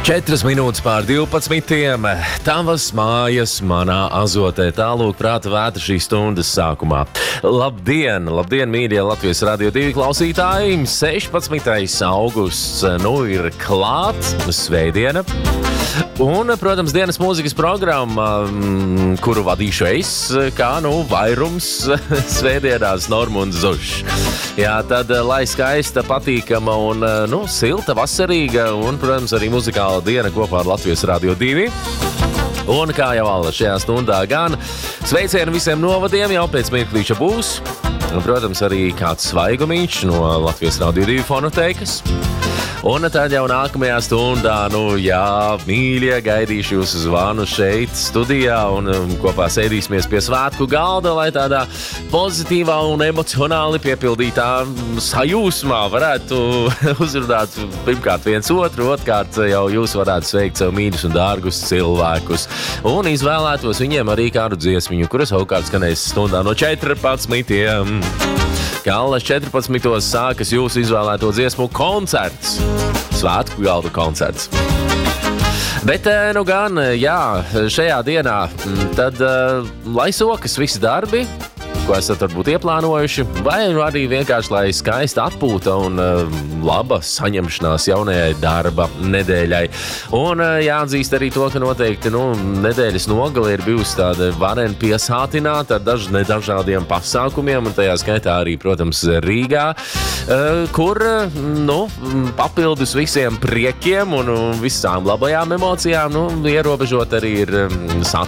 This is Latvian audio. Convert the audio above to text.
4 minūtes pār 12. Tavas mājas manā azotē. Tālūk prāta vētra šīs stundas sākumā. Labdien, mīļie Latvijas Radio 2 klausītāji. 16. augusts ir klāt, svētdiena. Un, protams, dienas mūzikas programma, kuru vadīšu es, kā vairums svētdienās Norma un Zušs. Jā, tad lai skaista, patīkama un silta, vasarīga un, protams, arī muzikāla diena kopā ar Latvijas Radio 2. Un kā jau šajā stundā gan sveicienu visiem novadiem jau pēc mirklīša būs. Un, protams, arī kāds svaigumiņš no Latvijas Radio 2 fonoteikas. Un tad jau nākamajā stundā, mīļie, gaidīšu jūsu zvanu šeit studijā un kopā sēdīsimies pie svētku galda, lai tādā pozitīvā un emocionāli piepildītā sajūsmā varētu uzrunāt pirmkārt viens otru, otrkārt jau jūs varētu sveikt sev mīļus un dārgus cilvēkus un izvēlētos viņiem arī kādu dziesmiņu, kuras savukārt skanēs stundā no 14. Kalnas 14. sākas jūsu izvēlēto dziesmu koncerts. Svētku galda koncerts. Bet, šajā dienā tad, lai sokas visi darbi, ko esat varbūt ieplānojuši, vai arī vienkārši, lai skaista atpūta un laba saņemšanās jaunajai darba nedēļai. Un jāatzīst arī to, ka noteikti, nedēļas nogali ir bijusi tāda varen piesātināta ar dažādiem pasākumiem, un tajā skaitā arī, protams, Rīgā, kur, papildus visiem priekiem un visām labajām emocijām, ierobežot arī ir